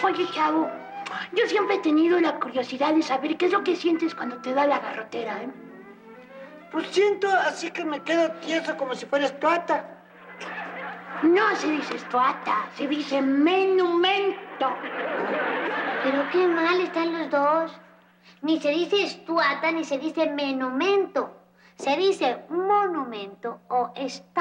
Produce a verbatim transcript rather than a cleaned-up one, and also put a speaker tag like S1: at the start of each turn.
S1: Oye, chavo, yo siempre he tenido la curiosidad de saber qué es lo que sientes cuando te da la garrotera, ¿eh?
S2: Pues siento así que me quedo tieso como si fuera estuata.
S1: No se dice estuata, se dice menumento.
S3: Pero qué mal están los dos. Ni se dice estuata ni se dice menumento. Se dice monumento o estatua.